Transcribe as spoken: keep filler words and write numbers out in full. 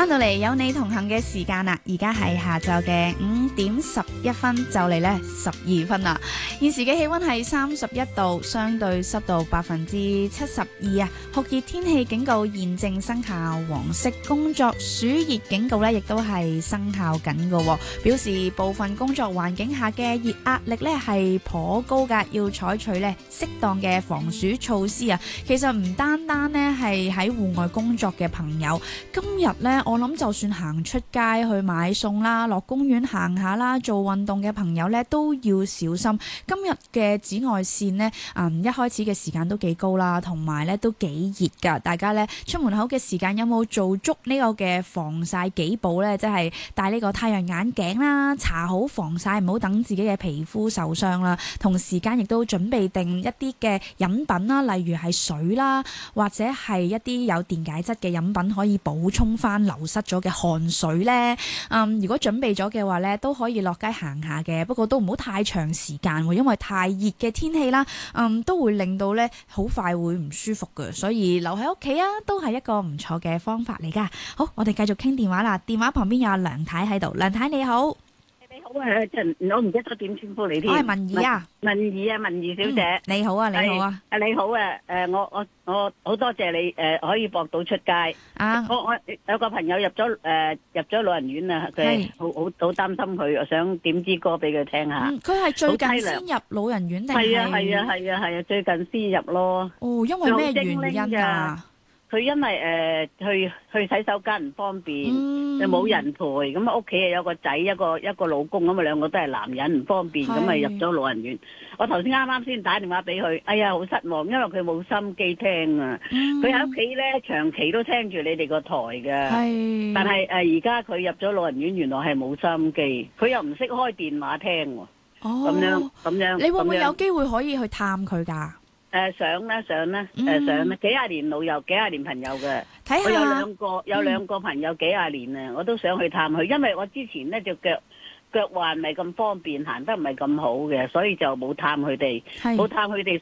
翻到嚟有你同行嘅時間啦，而家係下晝嘅五點十一分，就嚟呢十二分啦。現時嘅氣溫係三十一度，相對濕度百分之七十二啊。酷熱天氣警告現正生效，黃色工作暑熱警告呢亦都係生效緊嘅，表示部分工作環境下嘅熱壓力呢係頗高噶，要採取呢適當嘅防暑措施啊。其實唔單單呢係喺戶外工作嘅朋友，今日呢，我諗就算行出街去買餸啦，落公園行下啦，做運動嘅朋友呢都要小心。今日嘅紫外線呢，嗯，一開始嘅時間都幾高啦，同埋呢都幾熱噶。大家呢出門口嘅時間有冇做足呢個嘅防曬幾寶呢？即係戴呢個太陽眼鏡啦，搽好防曬，唔好等自己嘅皮膚受傷啦。同時間亦都準備定一啲嘅飲品啦，例如係水啦，或者係一啲有電解質嘅飲品，可以補充翻流失咗嘅汗水呢。嗯，如果準備咗嘅話呢，都可以落街行下嘅，不過都唔好太長時間，因為太熱嘅天氣啦，嗯，都會令到呢好快會唔舒服嘅，所以留喺屋企啊，都係一個唔錯嘅方法嚟噶。好，我哋繼續傾電話啦，電話旁邊有阿梁太喺度，梁太你好。 你好啊，陳，我唔記得咗點稱呼你添。 我係文儀啊， 文儀啊，文儀小姐。 嗯，你好啊，你好啊。 啊，你好啊，誒，我我我好多謝你誒，可以駁到出街。 啊， 我我有個朋友入咗誒入咗老人院啊，佢好好好擔心佢，我想點支歌俾佢聽下。 嗯，佢係最近先入老人院定係？ 係啊係啊係啊係啊，最近先入咯。 哦，因為咩原因啊？ 佢因為誒去去洗手間唔方便， 嗯， 又冇人陪，咁啊屋企又有個仔一個一個老公，咁啊兩個都係男人唔方便，咁啊入咗老人院。我頭先啱啱先打電話俾佢，哎呀好失望，因為佢冇心機聽啊。佢喺屋企咧長期都聽住你哋個台嘅，係，但係誒而家佢入咗老人院，原來係冇心機，佢又唔識開電話聽喎。哦，咁樣咁樣， 你會唔會有機會可以去探佢㗎？ 誒想啦想啦，誒想啦，幾廿年老友，幾廿年朋友嘅。 睇下我有兩個有兩個朋友幾廿年啊，我都想去探佢，因為我之前咧隻腳腳患唔係咁方便，行得唔係咁好嘅，所以就冇探佢哋，冇探佢哋。